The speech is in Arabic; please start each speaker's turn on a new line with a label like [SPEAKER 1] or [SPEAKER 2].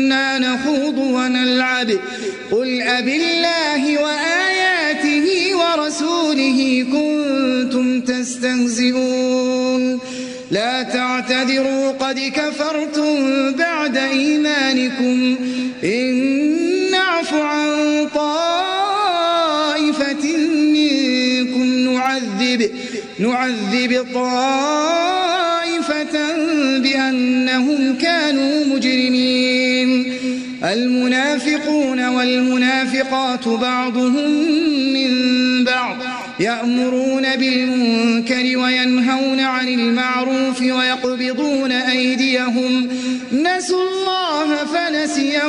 [SPEAKER 1] نخوض ونلعب قل أبالله وآياته ورسوله كنتم تستهزئون لا تعتذروا قد كفرتم بعد إيمانكم إن نعف عن طائفة منكم نعذب طائفة بأنهم كانوا مجرمين المنافقون والمنافقات بعضهم من بعض يأمرون بالمنكر وينهون عن المعروف ويقبضون أيديهم نسوا الله فنسيهم